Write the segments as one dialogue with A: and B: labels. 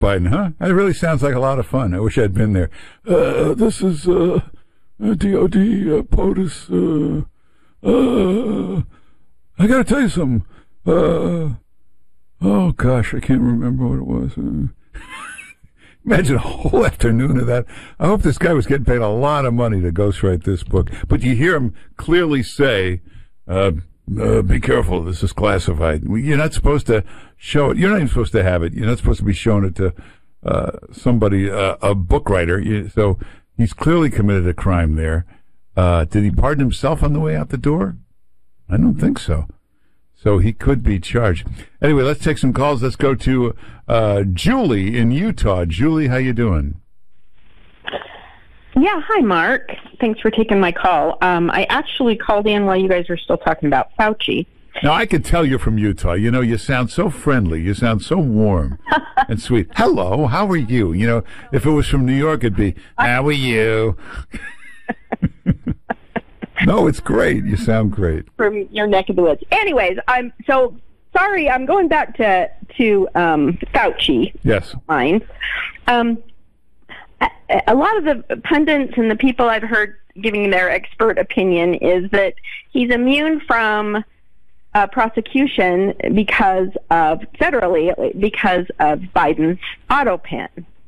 A: Biden, huh? That really sounds like a lot of fun. I wish I'd been there. This is DOD POTUS. I got to tell you something. Oh, gosh, I can't remember what it was. Imagine a whole afternoon of that. I hope this guy was getting paid a lot of money to ghostwrite this book. But you hear him clearly say, be careful, this is classified. You're not supposed to show it. You're not even supposed to have it. You're not supposed to be showing it to somebody, a book writer. So he's clearly committed a crime there. Did he pardon himself on the way out the door? I don't think so. So he could be charged. Anyway, let's take some calls. Let's go to Julie in Utah. Julie, how you doing?
B: Yeah, hi, Mark. Thanks for taking my call. I actually called in while you guys were still talking about Fauci.
A: Now, I could tell you're from Utah. You know, you sound so friendly. You sound so warm and sweet. Hello, how are you? You know, if it was from New York, it'd be, how are you? No, it's great. You sound great.
B: From your neck of the woods. Anyways, I'm so sorry. I'm going back to Fauci.
A: Yes.
B: Mine. A lot of the pundits and the people I've heard giving their expert opinion is that he's immune from prosecution federally because of Biden's auto pen.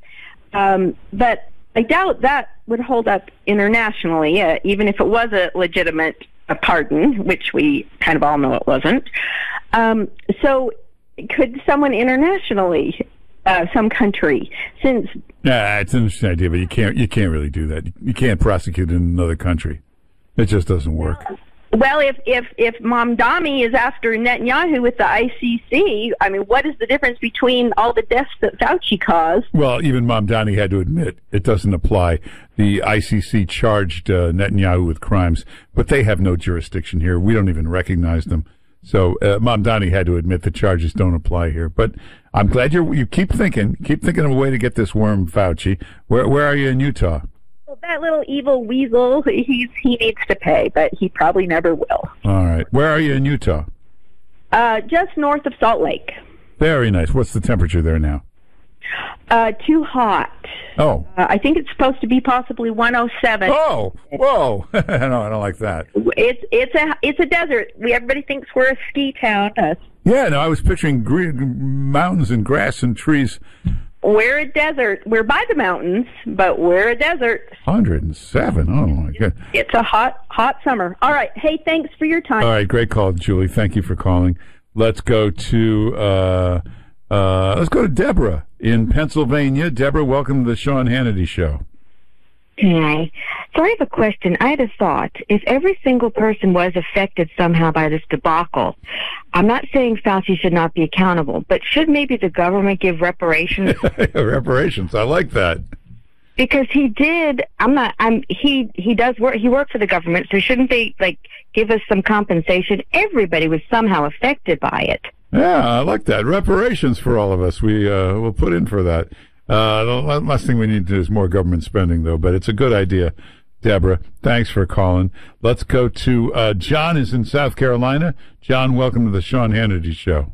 B: But I doubt that would hold up internationally, even if it was a legitimate pardon, which we kind of all know it wasn't. So could someone internationally, some country, since...
A: Yeah, it's an interesting idea, but you can't really do that. You can't prosecute in another country. It just doesn't work.
B: Well, if Mamdani is after Netanyahu with the ICC, I mean, what is the difference between all the deaths that Fauci caused?
A: Well, even Mamdani had to admit it doesn't apply. The ICC charged Netanyahu with crimes, but they have no jurisdiction here. We don't even recognize them. So Mamdani had to admit the charges don't apply here. But I'm glad you keep thinking of a way to get this worm, Fauci. Where are you in Utah?
B: That little evil weasel, he needs to pay, but he probably never will.
A: All right. Where are you in Utah?
B: Just north of Salt Lake.
A: Very nice. What's the temperature there now?
B: Too hot.
A: Oh.
B: I think it's supposed to be possibly 107.
A: Oh, whoa. No, I don't like that.
B: It's a desert. Everybody thinks we're a ski town.
A: Yeah, no, I was picturing green mountains and grass and trees.
B: We're a desert. We're by the mountains, but we're a desert.
A: 107. Oh, my God.
B: It's a hot summer. All right. Hey, thanks for your time.
A: All right. Great call, Julie. Thank you for calling. Let's go to Deborah in Pennsylvania. Deborah, welcome to the Sean Hannity Show.
C: Hi. So I have a question. I had a thought. If every single person was affected somehow by this debacle, I'm not saying Fauci should not be accountable, but should maybe the government give reparations?
A: Reparations. I like that.
C: Because he did. He does work. He worked for the government, so shouldn't they give us some compensation? Everybody was somehow affected by it.
A: Yeah, I like that. Reparations for all of us. We'll put in for that. The last thing we need to do is more government spending, though, but it's a good idea, Deborah. Thanks for calling. Let's go to John is in South Carolina. John, welcome to the Sean Hannity Show.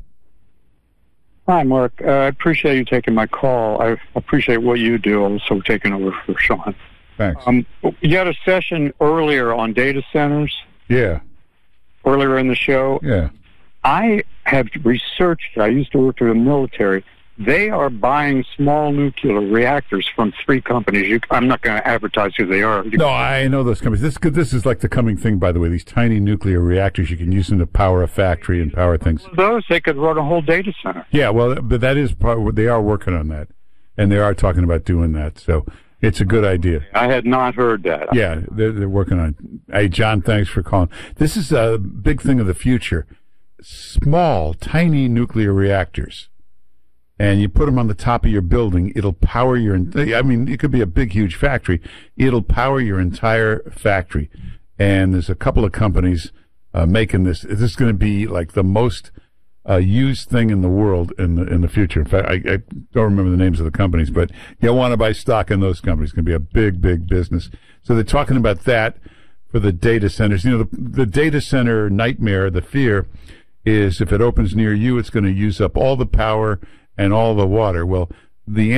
D: Hi, Mark. I appreciate you taking my call. I appreciate what you do, also taking over for Sean.
A: Thanks.
D: You had a session earlier on data centers.
A: Yeah.
D: Earlier in the show.
A: Yeah.
D: I have researched, I used to work for the military. They are buying small nuclear reactors from 3 companies. I'm not going to advertise who they are.
A: No, I know those companies. This is like the coming thing, by the way, these tiny nuclear reactors. You can use them to power a factory and power things.
D: Those, they could run a whole data center.
A: Yeah, well, but that is part, they are working on that, and they are talking about doing that. So it's a good idea.
D: I had not heard that.
A: Yeah, they're working on it. Hey, John, thanks for calling. This is a big thing of the future. Small, tiny nuclear reactors. And you put them on the top of your building, it'll power your, it could be a big, huge factory. It'll power your entire factory. And there's a couple of companies making this. This is going to be like the most used thing in the world in the future. In fact, I don't remember the names of the companies, but you'll want to buy stock in those companies. It's going to be a big, big business. So they're talking about that for the data centers. You know, the data center nightmare, the fear is if it opens near you, it's going to use up all the power and all the water. Well, the